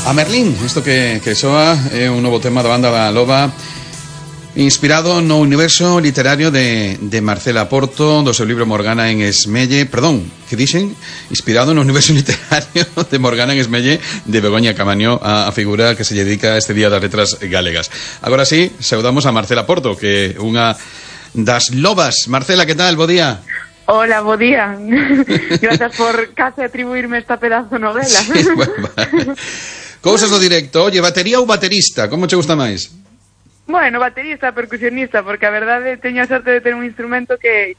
A Merlín, isto que soa é un novo tema da banda da Loba, inspirado no universo literario de Marcela Porto, do seu libro Morgana en Esmelle, perdón, que dixen? Inspirado no universo literario de Morgana en Esmelle de Begoña Camaño, a figura que se lle dedica este Día das Letras Galegas. Agora sí, saudamos a Marcela Porto, que é unha das lobas. Marcela, que tal? Bo día. Hola, bo día. Gracias por case atribuirme esta pedazo novela. Sí, bueno, vale. Cousas do directo. Oye, batería ou baterista? Como che gusta máis? Bueno, baterista, percusionista, porque a verdade teño a sorte de ter un instrumento que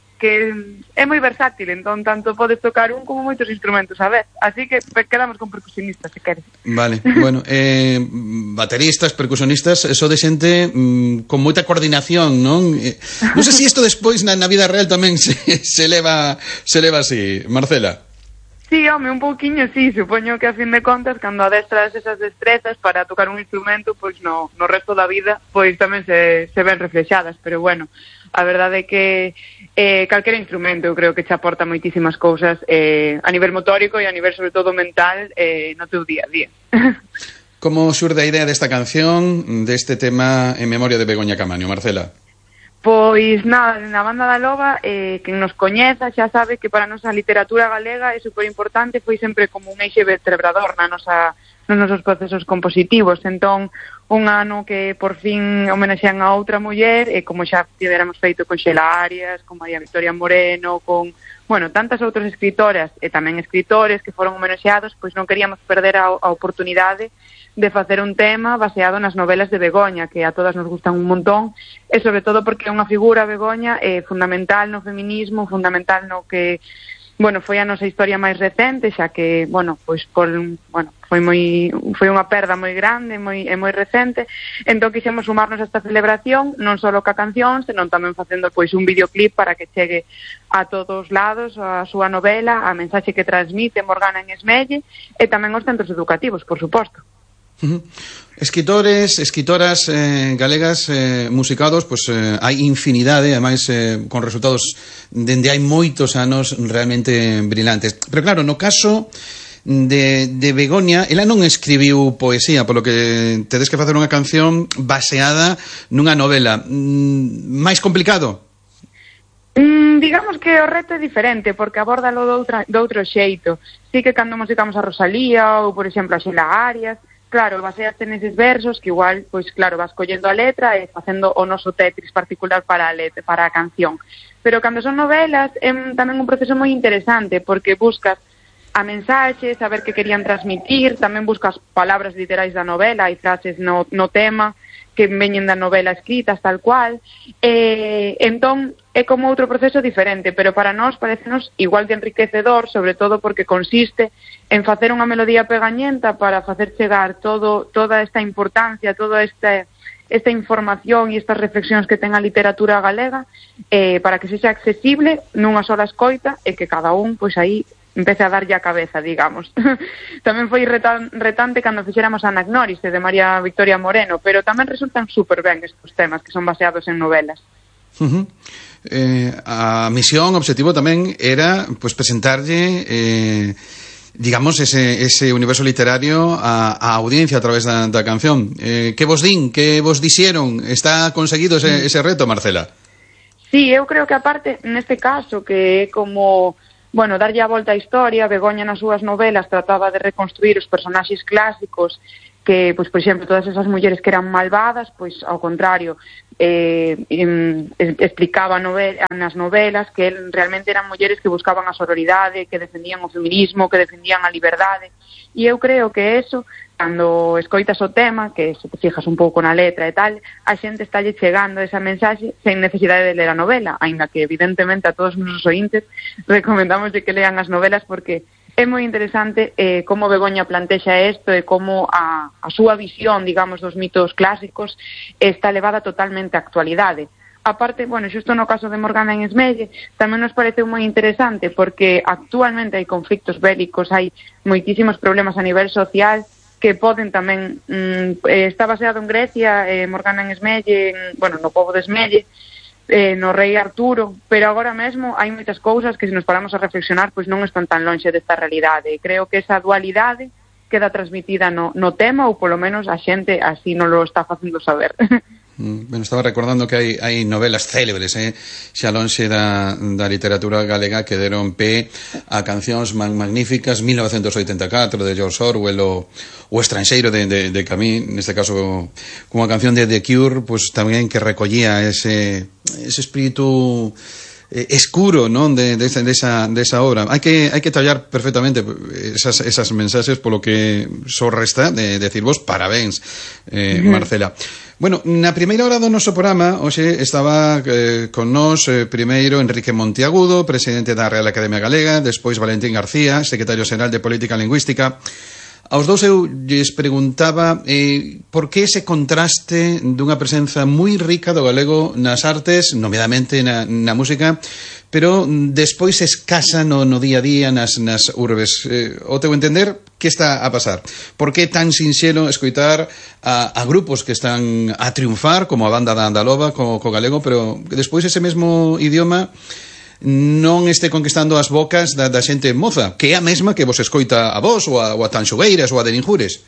é moi versátil, entón tanto podes tocar un como moitos instrumentos a vez, así que quedamos con percusionista, se queres. Vale, bueno, bateristas, percusionistas, eso de xente con moita coordinación, non? Non sei se isto despois na vida real tamén se leva así, Marcela. Sí, home, un pouquiño, sí, supoño que a fin de contas, cando adestras esas destrezas para tocar un instrumento, pois no resto da vida, pois tamén se ven reflexadas, pero bueno, a verdade é que calquera instrumento eu creo que che aporta moitísimas cousas a nivel motórico e a nivel sobre todo mental no teu día a día. Como xurde a idea desta canción, deste tema en memoria de Begoña Camaño, Marcela? Pois nada, na banda da Loba, quen nos coñeza xa sabe que para nós a literatura galega é superimportante, foi sempre como un eixe vertebrador nos nosos procesos compositivos. Entón, un ano que por fin homenaxean a outra muller, como xa tiveramos feito con Xela Arias, con María Victoria Moreno, con, bueno, tantas outras escritoras e tamén escritores que foron homenaxeados, pois non queríamos perder a oportunidade de facer un tema baseado nas novelas de Begoña, que a todas nos gustan un montón, e sobre todo porque é unha figura, Begoña, fundamental no feminismo, fundamental no que, bueno, foi a nosa historia máis recente, xa que, bueno, pois foi unha perda moi grande e moi recente, entón quixemos sumarnos a esta celebración, non só ca canción, senón tamén facendo pois un videoclip para que chegue a todos lados a súa novela, a mensaxe que transmite Morgana en Esmelle, e tamén os centros educativos, por suposto. Escritores, escritoras galegas musicados, pois hai infinidade, ademais con resultados dende hai moitos anos realmente brillantes. Pero claro, no caso de Begoña, ela non escribiu poesía, polo que tedes que facer unha canción baseada nunha novela. Máis complicado? Digamos que o reto é diferente, porque abórdalo do outro xeito. Sí que cando musicamos a Rosalía ou, por exemplo, a Xela Arias, claro, baseaste neses versos que igual, pois claro, vas collendo a letra e facendo o noso Tetris particular para a canción. Pero cando son novelas é tamén un proceso moi interesante, porque buscas a mensaxe, saber que querían transmitir, tamén buscas palabras literais da novela, hai frases no tema que veñen da novela escritas tal cual, entón é como outro proceso diferente, pero para nós parecenos igual de enriquecedor, sobre todo porque consiste en facer unha melodía pegañenta para facer chegar toda esta importancia, toda esta información e estas reflexións que ten a literatura galega, para que sexa accesible nunha sola escoita e que cada un, pois aí, empece a darlle a cabeza, digamos. Tamén foi retante cando fixéramos a Anagnórise de María Victoria Moreno, pero tamén resultan super ben estes temas que son baseados en novelas. A misión, o objetivo tamén era pois presentarlle digamos ese universo literario a audiencia a través da canción. Que vos din, que vos dixeron? Está conseguido ese reto, Marcela? Sí, eu creo que aparte neste caso que é como, bueno, darlle a volta á historia, Begoña nas súas novelas trataba de reconstruir os personaxes clásicos que, pois, por exemplo, todas esas mulleres que eran malvadas, pois, ao contrario, explicaba nas novelas que realmente eran mulleres que buscaban a sororidade, que defendían o feminismo, que defendían a liberdade, e eu creo que eso, cando escoitas o tema, que se te fijas un pouco na letra e tal, a xente estalle chegando esa mensaxe sen necesidade de ler a novela, aínda que evidentemente a todos os nosos ointes recomendamos que lean as novelas porque é moi interesante como Begoña plantexa isto e como a súa visión, digamos, dos mitos clásicos está levada totalmente á actualidade. Aparte, bueno, xusto no caso de Morgana en Esmelle, tamén nos pareceu moi interesante porque actualmente hai conflictos bélicos, hai moitísimos problemas a nivel social que poden tamén, está baseado en Grecia, Morgana en Esmelle, bueno, no pobo de Esmelle, no rei Arturo, pero agora mesmo hai moitas cousas que se nos paramos a reflexionar pois non están tan lonxe desta realidade, e creo que esa dualidade queda transmitida no tema, ou polo menos a xente así non lo está facendo saber. Bueno, estaba recordando que hai novelas célebres, xa lonxe da literatura galega, que deron pé a cancións magníficas. 1984 de George Orwell, o Estranxeiro de Camus, neste caso cunha canción de The Cure, pues tamén que recollía ese espírito escuro, non, de esa obra. Hai que tallar perfectamente esas mensaxes, polo que só resta de decirvos parabéns, Marcela. Bueno, na primeira hora do noso programa hoxe estaba con nós primeiro Enrique Monteagudo, presidente da Real Academia Galega, despois Valentín García, secretario xeral de Política Lingüística. Aos dous eu lles preguntaba por que ese contraste dunha presenza moi rica do galego nas artes, nomeadamente na música, pero despois escasa no día a día nas urbes. O teu entender, que está a pasar? Por que tan sinxelo escoitar a grupos que están a triunfar, como a banda da Andalova co galego, pero despois ese mesmo idioma non este conquistando as bocas da xente moza, que é a mesma que vos escoita a vos, ou a Tanxugueiras, ou a de Ninjures?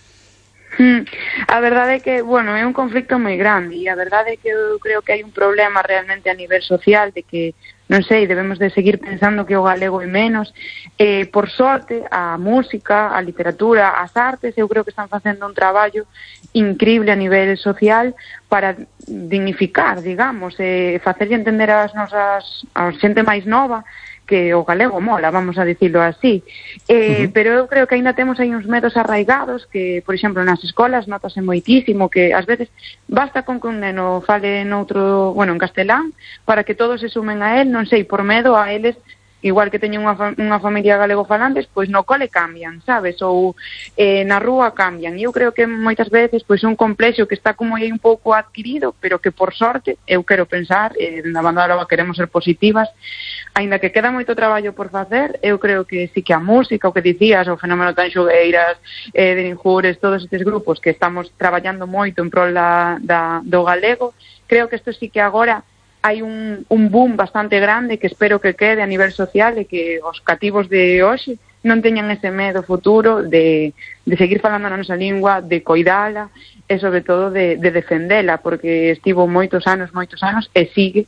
A verdade é que, bueno, é un conflicto moi grande, e a verdade é que eu creo que hai un problema realmente a nivel social de que, non sei, debemos de seguir pensando que o galego é menos. Por sorte, a música, a literatura, as artes, eu creo que están facendo un traballo increíble a nivel social para dignificar, digamos, facerlle entender a xente máis nova que o galego mola, vamos a dicilo así. Pero eu creo que ainda temos aí uns medos arraigados que, por exemplo, nas escolas notase moitísimo que ás veces basta con que un neno fale en castelán para que todos se sumen a él, non sei, por medo a eles, igual que teñen unha familia galego-falantes, pois no cole cambian, sabes? Ou na rúa cambian. E eu creo que moitas veces pois un complexo que está como aí un pouco adquirido, pero que por sorte, eu quero pensar, na banda da Loba queremos ser positivas, aínda que queda moito traballo por facer, eu creo que sí que a música, o que dicías, o fenómeno Tanxugueiras, de Ninjures, todos estes grupos que estamos traballando moito en prol do galego, creo que isto sí que agora hai un boom bastante grande que espero que quede a nivel social e que os cativos de hoxe non teñan ese medo futuro de seguir falando na nosa lingua, de coidala e sobre todo de defendela, porque estivo moitos anos e sigue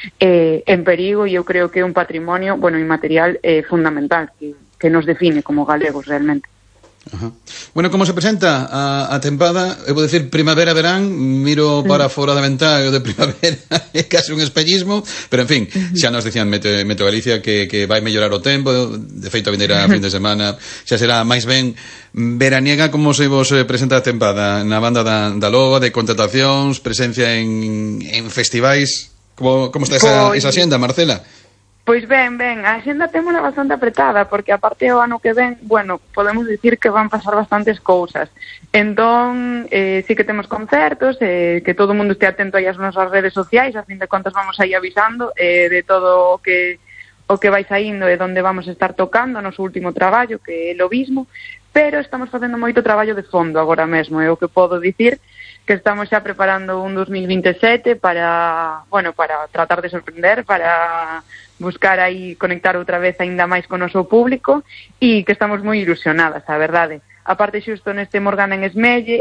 en perigo, e eu creo que é un patrimonio, inmaterial fundamental que nos define como galegos realmente. Ajá. Bueno, como se presenta a tempada, eu vou dicir primavera-verán, miro para fora da ventá de primavera, é case un espellismo, pero en fin, xa nos dicían Meteo Galicia que vai mellorar o tempo, de feito a vindeira fin de semana xa será máis ben veraniega. Como se vos presenta a tempada na banda da Loba, de contratacións, presencia en festivais? Como está esa xenda, Marcela? Pois ben, a xenda témola bastante apretada, porque aparte o ano que ven, podemos dicir que van pasar bastantes cousas. Entón, sí que temos concertos, que todo o mundo este atento aí ás nosas redes sociais, a fin de contas vamos aí avisando de todo o que vai saindo e onde vamos a estar tocando, o noso último traballo, que é Lobismo, pero estamos facendo moito traballo de fondo agora mesmo, é o que podo dicir, que estamos xa preparando un 2027 para tratar de sorprender, para buscar aí conectar outra vez aínda máis con o noso público, e que estamos moi ilusionadas, a verdade. A parte xusto neste Morgana en Esmelle,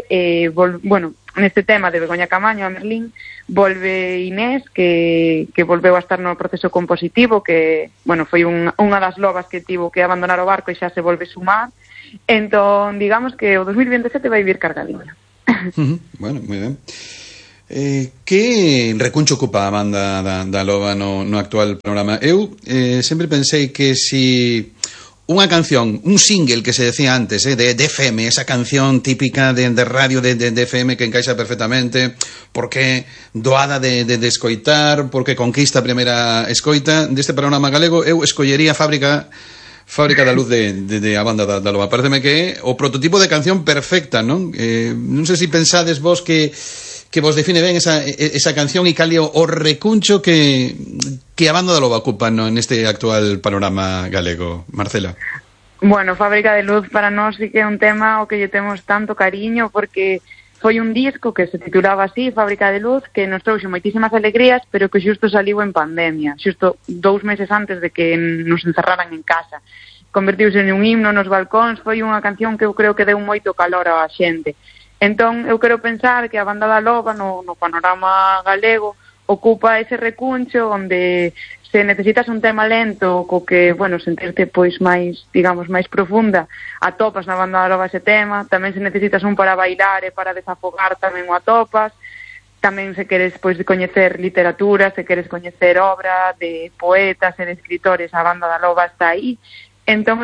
neste tema de Begoña Camaño a Merlín, volve Inés, que volveu a estar no proceso compositivo, que, foi unha das lobas que tivo que abandonar o barco e xa se volve sumar. Entón, digamos que o 2027 vai vir cargadiña. Bueno, moi ben. Que recuncho ocupa a banda da Loba no actual panorama? Eu sempre pensei que si unha canción, un single que se decía antes, de FM, esa canción típica de radio de FM que encaixa perfectamente, porque doada de escoitar, porque conquista a primeira escoita deste panorama galego, eu escollería Fábrica da Luz de a banda da Loba. Pareceme que é o prototipo de canción perfecta, non? Non sei se pensades vos que vos define ben esa canción e cal é o recuncho que a banda da Loba ocupa neste actual panorama galego, Marcela. Fábrica de Luz para nós sí que é un tema o que lle temos tanto cariño, porque foi un disco que se titulaba así, Fábrica de Luz, que nos trouxe moitísimas alegrías, pero que xusto saliu en pandemia, xusto 2 meses antes de que nos encerraran en casa. convertiuse en un himno nos balcóns, foi unha canción que eu creo que deu moito calor á xente. Entón, eu quero pensar que a Banda da Loba no panorama galego ocupa ese recuncho onde se necesitas un tema lento co que, bueno, sentirte pois máis, digamos, máis profunda, atopas na Banda da Loba ese tema. Tamén se necesitas un para bailar e para desafogar tamén o atopas. Tamén se queres pois coñecer literatura, se queres coñecer obra de poetas e de escritores, a Banda da Loba está aí. Entón